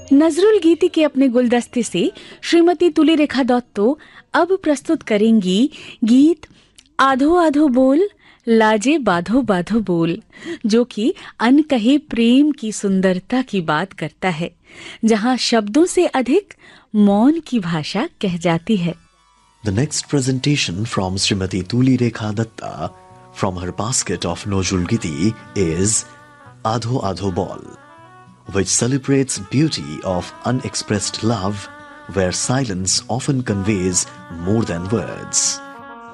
नजरुल गीति के अपने गुलदस्ते से श्रीमती तुलिरेखा दत्तो अब प्रस्तुत करेंगी गीत आधो आधो बोल लाजे बाधो बाधो बोल, जो कि अनकहे प्रेम की सुंदरता की बात करता है, जहां शब्दों से अधिक मौन की भाषा कह जाती है। The next presentation from Srimati Tulirekha Datta from her basket of Nozrul Giti is Adho Adho Bol, which celebrates beauty of unexpressed love, where silence often conveys more than words.